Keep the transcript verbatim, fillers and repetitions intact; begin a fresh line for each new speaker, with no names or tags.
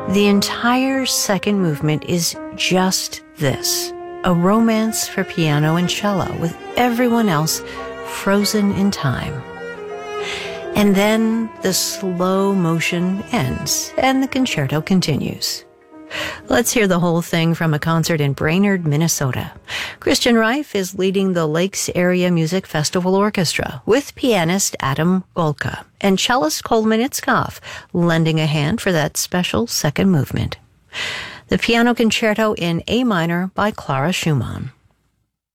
The entire second movement is just this, a romance for piano and cello with everyone else frozen in time. And then the slow motion ends and the concerto continues. Let's hear the whole thing from a concert in Brainerd, Minnesota. Christian Reif is leading the Lakes Area Music Festival Orchestra with pianist Adam Golka and cellist Coleman Itzkoff lending a hand for that special second movement. The piano concerto in A minor by Clara Schumann.